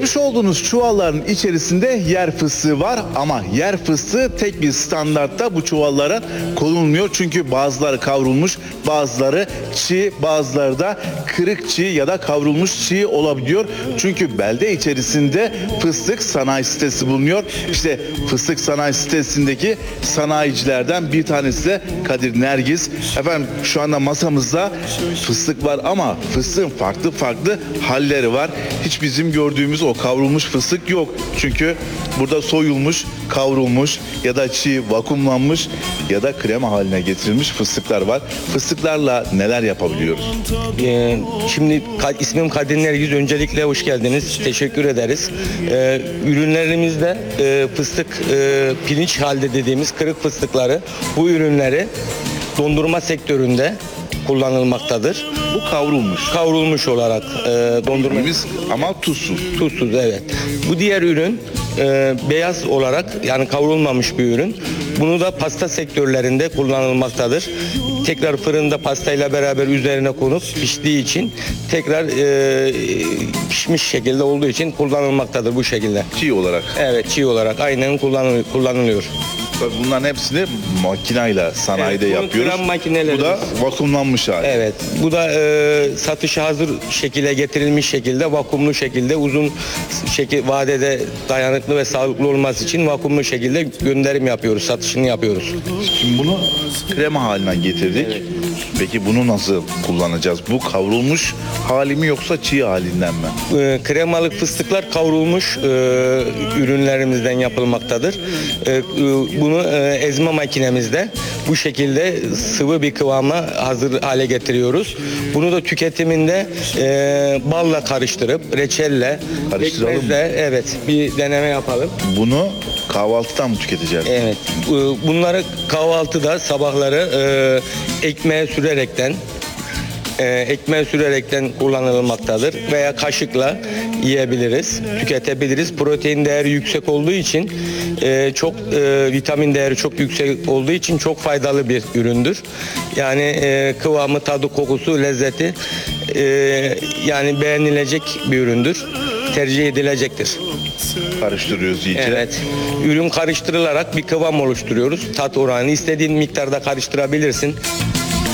Görmüş olduğunuz çuvalların içerisinde yer fıstığı var ama yer fıstığı tek bir standartta bu çuvallara konulmuyor. Çünkü bazıları kavrulmuş, bazıları çiğ, bazıları da kırık çiğ ya da kavrulmuş çiğ olabiliyor. Çünkü belde içerisinde fıstık sanayi sitesi bulunuyor. İşte fıstık sanayi sitesindeki sanayicilerden bir tanesi de Kadir Nergiz. Efendim şu anda masamızda fıstık var ama fıstığın farklı farklı halleri var. Hiç bizim gördüğümüz o kavrulmuş fıstık yok. Çünkü burada soyulmuş, kavrulmuş ya da çiğ, vakumlanmış ya da krema haline getirilmiş fıstıklar var. Fıstıklarla neler yapabiliyoruz? Şimdi ismim Kadir Nergiz. Öncelikle hoş geldiniz. Teşekkür ederiz. Ürünlerimizde fıstık pirinç halde dediğimiz kırık fıstıkları, bu ürünleri dondurma sektöründe kullanılmaktadır. Bu kavrulmuş. Kavrulmuş olarak dondurmamız ama tuzsuz. tuzsuz, evet. Bu diğer ürün beyaz olarak, yani kavrulmamış bir ürün. Bunu da pasta sektörlerinde kullanılmaktadır. Tekrar fırında pastayla beraber üzerine konup piştiği için tekrar pişmiş şekilde olduğu için kullanılmaktadır bu şekilde. Çiğ olarak. Evet, çiğ olarak aynen kullanılıyor. Bunların hepsini makineyle sanayide Evet, yapıyoruz. krem makinelerimiz. Bu da vakumlanmış hali. Evet, bu da satışa hazır şekilde getirilmiş şekilde, vakumlu şekilde, uzun vadede dayanıklı ve sağlıklı olması için vakumlu şekilde gönderim yapıyoruz, satışını yapıyoruz. Şimdi bunu krema haline getirdik. Evet. Peki bunu nasıl kullanacağız? Bu kavrulmuş hali mi yoksa çiğ halinden mi? Kremalık fıstıklar kavrulmuş ürünlerimizden yapılmaktadır. Bunu ezme makinemizde bu şekilde sıvı bir kıvama hazır hale getiriyoruz. Bunu da tüketiminde balla karıştırıp, reçelle, Karıştıralım pekmezle, evet, bir deneme yapalım. Bunu kahvaltıda mı tüketeceğiz? Evet, bunları kahvaltıda sabahları ekmeğe sürerekten kullanılmaktadır veya kaşıkla yiyebiliriz, tüketebiliriz. Protein değeri yüksek olduğu için vitamin değeri çok yüksek olduğu için çok faydalı bir üründür. Yani kıvamı, tadı, kokusu, lezzeti yani beğenilecek bir üründür. Tercih edilecektir. Karıştırıyoruz iyice. Evet. Ürün karıştırılarak bir kıvam oluşturuyoruz. Tat oranı istediğin miktarda karıştırabilirsin.